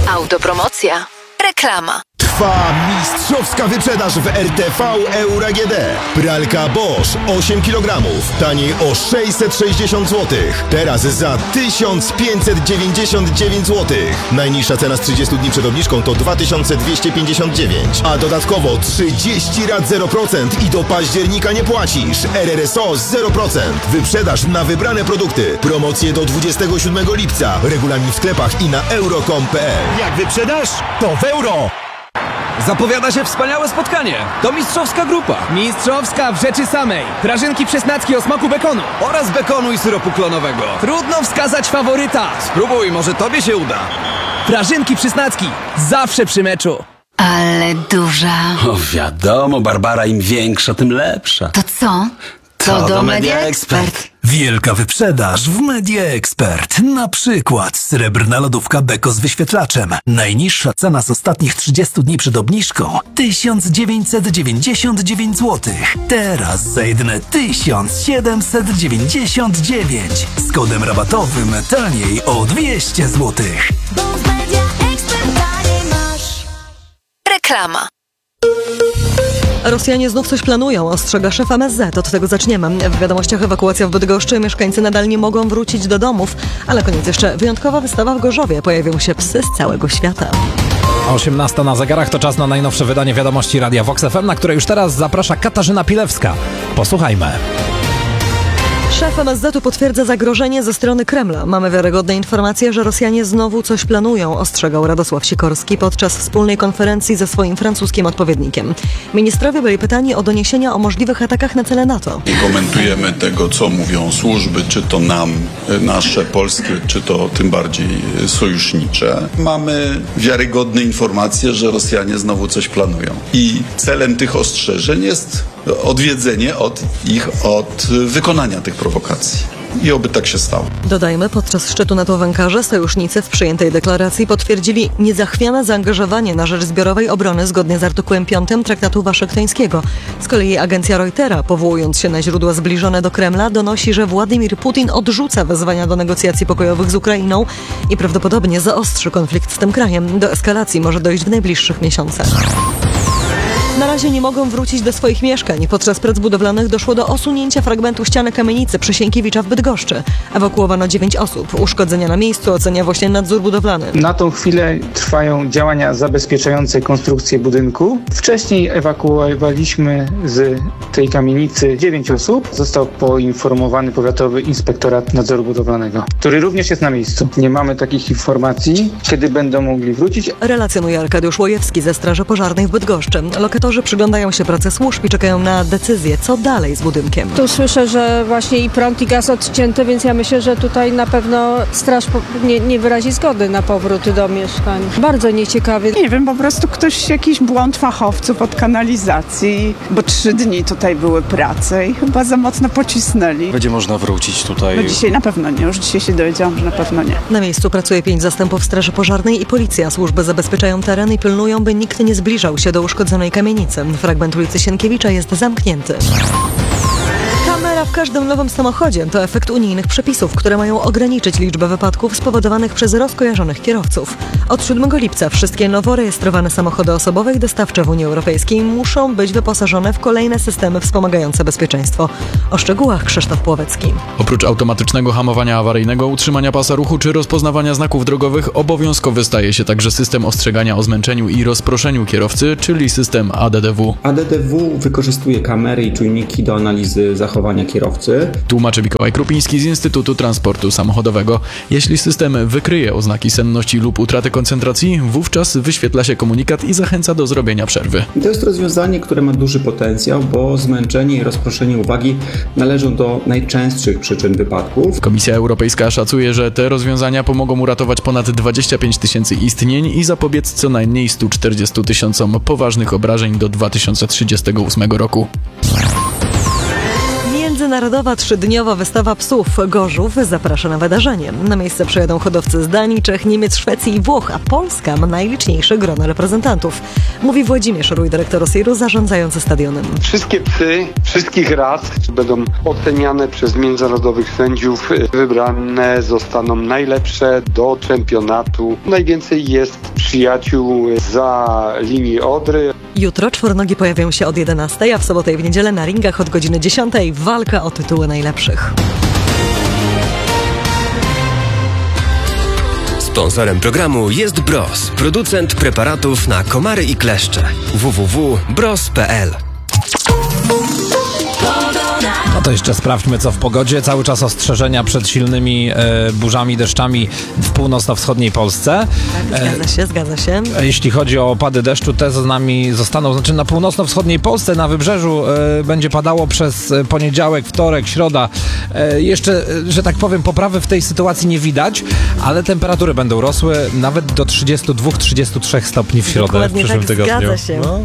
Autopromocja. Reklama. Trwa mistrzowska wyprzedaż w RTV Euro AGD. Pralka Bosch 8 kg, taniej o 660 zł. Teraz za 1599 zł. Najniższa cena z 30 dni przed obniżką to 2259, a dodatkowo 30 rat 0% i do października nie płacisz. RRSO 0%. Wyprzedaż na wybrane produkty. Promocje do 27 lipca. Regulamin w sklepach i na euro.com.pl. Jak wyprzedaż, to w euro! Zapowiada się wspaniałe spotkanie. To mistrzowska grupa. Mistrzowska w rzeczy samej. Prażynki przesnacki o smaku bekonu. Oraz bekonu i syropu klonowego. Trudno wskazać faworyta. Spróbuj, może tobie się uda. Prażynki przesnacki. Zawsze przy meczu. Ale duża. O wiadomo, Barbara, im większa, tym lepsza. To co? To do Media Expert. Wielka wyprzedaż w Media Expert. Na przykład srebrna lodówka Beko z wyświetlaczem. Najniższa cena z ostatnich 30 dni przed obniżką 1999 zł. Teraz za jedyne 1799. Z kodem rabatowym taniej o 200 zł. Bo w Media Expert taniej masz. Reklama. Rosjanie znów coś planują, ostrzega szef MSZ. Od tego zaczniemy. W wiadomościach ewakuacja w Bydgoszczy. Mieszkańcy nadal nie mogą wrócić do domów. Ale koniec jeszcze. Wyjątkowa wystawa w Gorzowie. Pojawią się psy z całego świata. 18 na zegarach to czas na najnowsze wydanie wiadomości Radia Vox FM, na które już teraz zaprasza Katarzyna Pilewska. Posłuchajmy. Szef MSZ-u potwierdza zagrożenie ze strony Kremla. Mamy wiarygodne informacje, że Rosjanie znowu coś planują, ostrzegał Radosław Sikorski podczas wspólnej konferencji ze swoim francuskim odpowiednikiem. Ministrowie byli pytani o doniesienia o możliwych atakach na cele NATO. Nie komentujemy tego, co mówią służby, czy to nasze, polskie, czy to tym bardziej sojusznicze. Mamy wiarygodne informacje, że Rosjanie znowu coś planują. I celem tych ostrzeżeń jest odwiedzenie od wykonania tych prowokacji. I oby tak się stało. Dodajmy, podczas szczytu NATO w Ankarze sojusznicy w przyjętej deklaracji potwierdzili niezachwiane zaangażowanie na rzecz zbiorowej obrony zgodnie z artykułem 5 Traktatu Waszyngtońskiego. Z kolei agencja Reutera, powołując się na źródła zbliżone do Kremla, donosi, że Władimir Putin odrzuca wezwania do negocjacji pokojowych z Ukrainą i prawdopodobnie zaostrzy konflikt z tym krajem. Do eskalacji może dojść w najbliższych miesiącach. Na razie nie mogą wrócić do swoich mieszkań. Podczas prac budowlanych doszło do osunięcia fragmentu ściany kamienicy przy Sienkiewicza w Bydgoszczy. Ewakuowano 9 osób. Uszkodzenia na miejscu ocenia właśnie nadzór budowlany. Na tą chwilę trwają działania zabezpieczające konstrukcję budynku. Wcześniej ewakuowaliśmy z tej kamienicy 9 osób. Został poinformowany Powiatowy Inspektorat Nadzoru Budowlanego, który również jest na miejscu. Nie mamy takich informacji, kiedy będą mogli wrócić. Relacjonuje Arkadiusz Łojewski ze Straży Pożarnej w Bydgoszczy. Lokatorzy przyglądają się pracy służb i czekają na decyzję, co dalej z budynkiem. Tu słyszę, że właśnie i prąd, i gaz odcięty, więc ja myślę, że tutaj na pewno straż nie wyrazi zgody na powrót do mieszkań. Bardzo nieciekawie. Nie wiem, po prostu jakiś błąd fachowców od kanalizacji, bo 3 dni tutaj były prace i chyba za mocno pocisnęli. Będzie można wrócić tutaj? No dzisiaj na pewno nie, już dzisiaj się dowiedziałam, że na pewno nie. Na miejscu pracuje 5 zastępów Straży Pożarnej i policja. Służby zabezpieczają teren i pilnują, by nikt nie zbliżał się do uszkodzonej kamienicy. Fragment ulicy Sienkiewicza jest zamknięty. Kamera w każdym nowym samochodzie to efekt unijnych przepisów, które mają ograniczyć liczbę wypadków spowodowanych przez rozkojarzonych kierowców. Od 7 lipca wszystkie nowo rejestrowane samochody osobowe i dostawcze w Unii Europejskiej muszą być wyposażone w kolejne systemy wspomagające bezpieczeństwo. O szczegółach Krzysztof Płowecki. Oprócz automatycznego hamowania awaryjnego, utrzymania pasa ruchu czy rozpoznawania znaków drogowych, obowiązkowy staje się także system ostrzegania o zmęczeniu i rozproszeniu kierowcy, czyli system ADDW. ADDW wykorzystuje kamery i czujniki do analizy zachowania kierowcy. Tłumaczy Mikołaj Krupiński z Instytutu Transportu Samochodowego. Jeśli system wykryje oznaki senności lub utraty koncentracji, wówczas wyświetla się komunikat i zachęca do zrobienia przerwy. To jest rozwiązanie, które ma duży potencjał, bo zmęczenie i rozproszenie uwagi należą do najczęstszych przyczyn wypadków. Komisja Europejska szacuje, że te rozwiązania pomogą uratować ponad 25 000 istnień i zapobiec co najmniej 140 000 poważnych obrażeń do 2038 roku. Międzynarodowa 3-dniowa wystawa psów Gorzów zaprasza na wydarzenie. Na miejsce przyjadą hodowcy z Danii, Czech, Niemiec, Szwecji i Włoch, a Polska ma najliczniejsze grono reprezentantów. Mówi Włodzimierz Rój, dyrektor Osiru zarządzający stadionem. Wszystkie psy, wszystkich ras będą oceniane przez międzynarodowych sędziów. Wybrane zostaną najlepsze do czempionatu. Najwięcej jest przyjaciół za linii Odry. Jutro czwornogi pojawią się od 11, a w sobotę i w niedzielę na ringach od godziny 10. Walka o tytuły najlepszych. Sponsorem programu jest Bros, producent preparatów na komary i kleszcze. www.bros.pl. No to jeszcze sprawdźmy, co w pogodzie. Cały czas ostrzeżenia przed silnymi burzami, deszczami w północno-wschodniej Polsce. Zgadza się. Jeśli chodzi o opady deszczu, te z nami zostaną. Znaczy na północno-wschodniej Polsce, na wybrzeżu będzie padało przez poniedziałek, wtorek, środa. Jeszcze, że tak powiem, poprawy w tej sytuacji nie widać, ale temperatury będą rosły nawet do 32-33 stopni w środę. Dokładnie w przyszłym tygodniu. Zgadza się. No.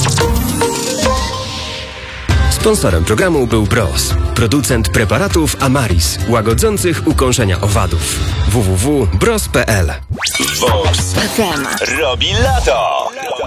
Sponsorem programu był Bros, producent preparatów Amaris, łagodzących ukąszenia owadów. www.bros.pl. Vox robi lato.